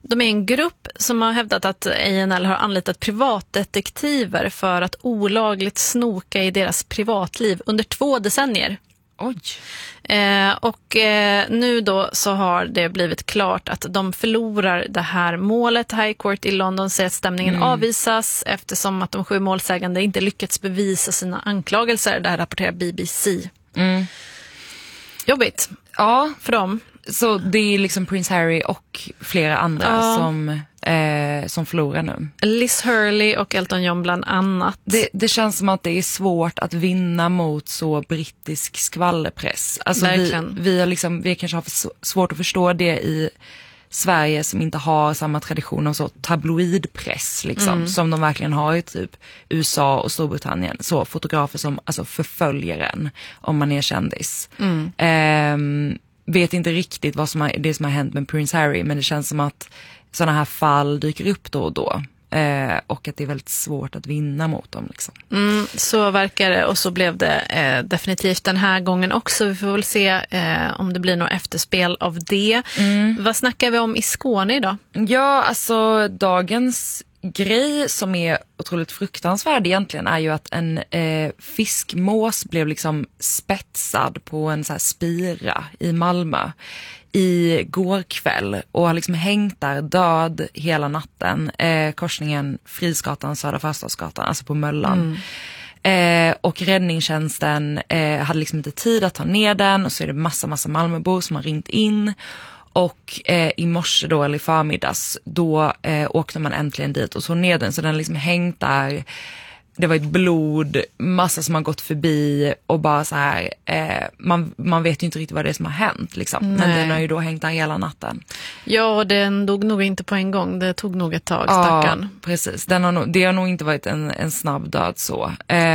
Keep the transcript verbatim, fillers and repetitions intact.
De är en grupp som har hävdat att A and L har anlitat privatdetektiver för att olagligt snoka i deras privatliv under två decennier. Oj. Eh, och eh, nu då så har det blivit klart att de förlorar det här målet. High Court i London säger att stämningen mm. avvisas eftersom att de sju målsägande inte lyckats bevisa sina anklagelser. Det här rapporterar B B C. Mm. Jobbigt. Ja, för dem. Så det är liksom Prince Harry och flera andra ja. som, eh, som förlorar nu. Liz Hurley och Elton John bland annat. Det, det känns som att det är svårt att vinna mot så brittisk skvallerpress. Alltså vi, vi, har liksom, vi kanske har svårt att förstå det i Sverige som inte har samma tradition av så tabloidpress liksom, mm. som de verkligen har i typ U S A och Storbritannien. Så fotografer som alltså förföljer en om man är kändis. Mm. Ehm, vet inte riktigt vad som har, det som har hänt med Prince Harry, men det känns som att sådana här fall dyker upp då och då. Eh, och att det är väldigt svårt att vinna mot dem liksom. Mm, så verkar det, och så blev det eh, definitivt den här gången också. Vi får väl se eh, om det blir något efterspel av det. Mm. Vad snackar vi om i Skåne idag? Ja, alltså dagens grej som är otroligt fruktansvärd egentligen är ju att en eh, fiskmås blev liksom spetsad på en så här spira i Malmö i går kväll och har liksom hängt där död hela natten. Eh, korsningen Frisgatan, Södra Förstadsgatan, alltså på Möllan. Mm. Eh, och räddningstjänsten eh, hade liksom inte tid att ta ner den, och så är det massa, massa Malmöbor som har ringt in. Och eh, i morse då, eller i förmiddags, då eh, åkte man äntligen dit och så ner den. Så den liksom hängt där. Det var ett blod, massa som har gått förbi och bara så här, eh, man, man vet ju inte riktigt vad det är som har hänt liksom. Men den har ju då hängt där hela natten. Ja, och den dog nog inte på en gång, det tog nog ett tag, stackarn. Ja, precis. Den har nog, det har nog inte varit en, en snabb död så. Eh,